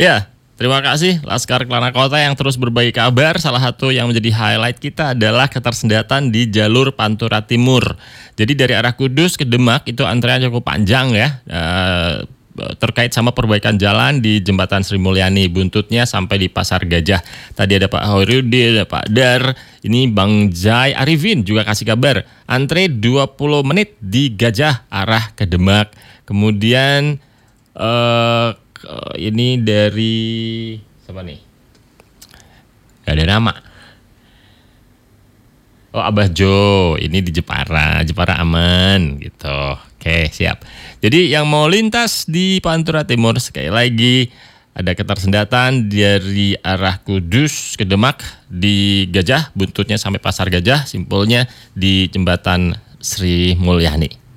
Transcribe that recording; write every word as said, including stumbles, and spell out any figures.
Ya, terima kasih Laskar Kelana Kota yang terus berbagi kabar. Salah satu yang menjadi highlight kita adalah ketersendatan di jalur Pantura Timur. Jadi dari arah Kudus ke Demak itu antrean cukup panjang ya. Uh, terkait sama perbaikan jalan di Jembatan Sri Mulyani, buntutnya sampai di Pasar Gajah. Tadi ada Pak Hoirudin, ada Pak Dar, ini Bang Jai Arifin juga kasih kabar. Antre dua puluh menit di Gajah arah ke Demak. Kemudian eh, ini dari siapa nih? Gak ada nama. Oh, Abah Jo, ini di Jepara, Jepara aman gitu. Oke, siap. Jadi yang mau lintas di Pantura Timur sekali lagi ada ketersendatan dari arah Kudus ke Demak di Gajah, buntutnya sampai Pasar Gajah, simpulnya di Jembatan Sri Mulyani.